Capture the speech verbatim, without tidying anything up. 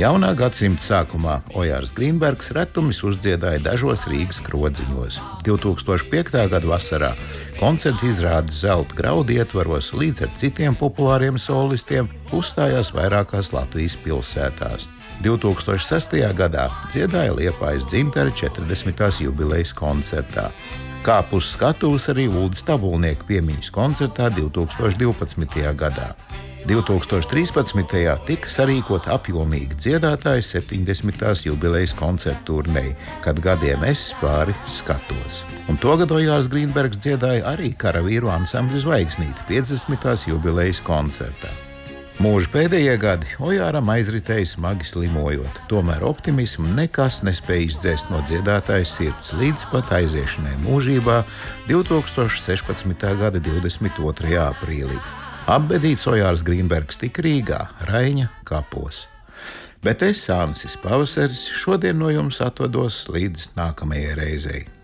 Jaunā gadsimta sākumā Ojārs Grīnbergs retumis uzdziedāja dažos Rīgas krodziņos. divi tūkstoši piektajā gada vasarā koncerta izrādes Zelta graudu ietvaros līdz ar citiem populāriem solistiem uzstājās vairākās Latvijas pilsētās. divi tūkstoši sestajā gadā dziedāja Liepājas dzintara četrdesmitās jubilejas koncertā. Kāp uz skatuves arī Uldis Tabulnieka piemiņas koncertā divi tūkstoši divpadsmitajā gadā. divi tūkstoši trīspadsmitajā tika sarīkota apjomīga dziedātāja septiņdesmitās jubilejas koncertu turnei, kad gadiem es pāri skatos. Un togad Ojārs Grīnbergs dziedāja arī karavīru ansambļa Zvaigznīte piecdesmitās jubilejas koncertā. Mūža pēdējie gadi Ojāram aizritēja smagi slimojot, tomēr optimismu nekas nespēja izdzēst no dziedātājas sirds līdz pat aiziešanai mūžībā divi tūkstoši sešpadsmitā gada divdesmit otrajā aprīlī. Apbedīts Ojārs Grīnbergs tika Rīgā, Raiņa kapos. Bet es, Ansis Pavasaris, šodien no jums atvados līdz nākamajai reizei.